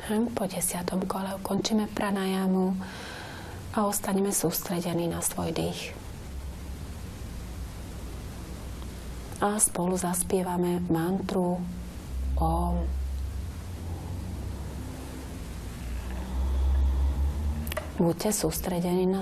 Po 10. kole ukončíme pranajamu a ostaneme sústredení na svoj dých. A spolu zaspievame mantru Om. Buďte sústredení na